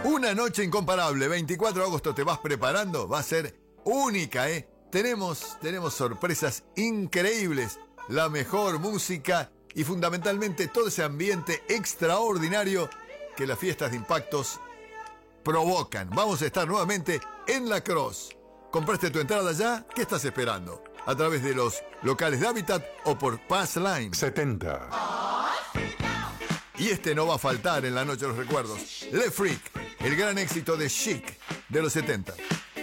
Una noche incomparable, 24 de agosto te vas preparando, va a ser única, ¿eh? Tenemos sorpresas increíbles, la mejor música y fundamentalmente todo ese ambiente extraordinario que las fiestas de Impactos provocan. Vamos a estar nuevamente en La Cross. ¿Compraste tu entrada ya? ¿Qué estás esperando? A través de los locales de Habitat o por Passline 70. Y este no va a faltar en la noche de los recuerdos. Le Freak, el gran éxito de Chic de los 70.